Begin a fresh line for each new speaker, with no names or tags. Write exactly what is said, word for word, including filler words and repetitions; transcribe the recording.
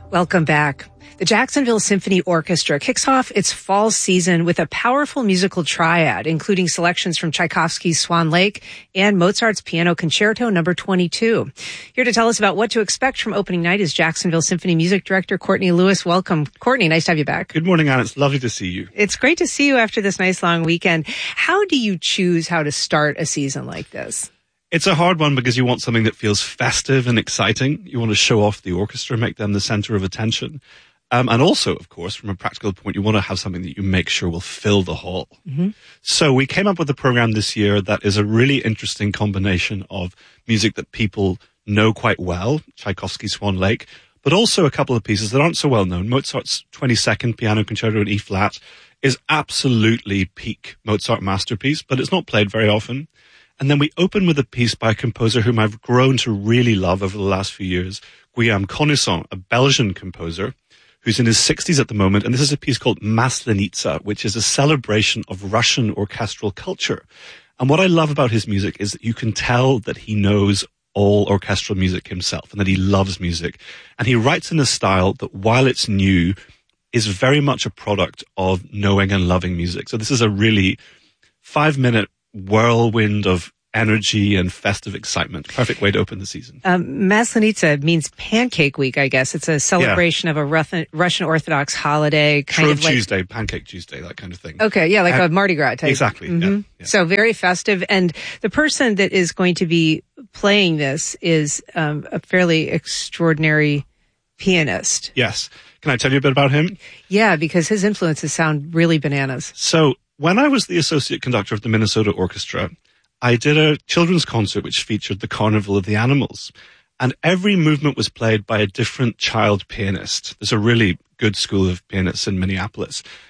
Welcome back. The Jacksonville Symphony Orchestra kicks off its fall season with a powerful musical triad, including selections from Tchaikovsky's Swan Lake and Mozart's Piano Concerto number twenty-two. Here to tell us about what to expect from opening night is Jacksonville Symphony Music Director Courtney Lewis. Welcome. Courtney, nice to have you back.
Good morning, Anne. It's lovely to see you.
It's great to see you after this nice long weekend. How do you choose how to start a season like this?
It's a hard one because you want something that feels festive and exciting. You want to show off the orchestra, make them the center of attention. Um, and also, of course, from a practical point, you want to have something that you make sure will fill the hall. Mm-hmm. So we came up with a program this year that is a really interesting combination of music that people know quite well, Tchaikovsky's Swan Lake, but also a couple of pieces that aren't so well known. Mozart's twenty-second Piano Concerto in E flat is absolutely peak Mozart masterpiece, but it's not played very often. And then we open with a piece by a composer whom I've grown to really love over the last few years, Guillaume Connaissant, a Belgian composer who's in his sixties at the moment. And this is a piece called Maslenitsa, which is a celebration of Russian orchestral culture. And what I love about his music is that you can tell that he knows all orchestral music himself and that he loves music. And he writes in a style that, while it's new, is very much a product of knowing and loving music. So this is a really five-minute whirlwind of energy and festive excitement. Perfect way to open the season.
Um, Maslenitsa means Pancake Week, I guess. It's a celebration yeah. of a Russian, Russian Orthodox holiday. Kind
Shrove
of like,
Tuesday, Pancake Tuesday, that kind of thing.
Okay, yeah, like uh, a Mardi Gras type.
Exactly.
Mm-hmm.
Yeah, yeah.
So very festive. And the person that is going to be playing this is um, a fairly extraordinary pianist.
Yes. Can I tell you a bit about him?
Yeah, because his influences sound really bananas.
So when I was the associate conductor of the Minnesota Orchestra, I did a children's concert which featured the Carnival of the Animals. And every movement was played by a different child pianist. There's a really good school of pianists in Minneapolis.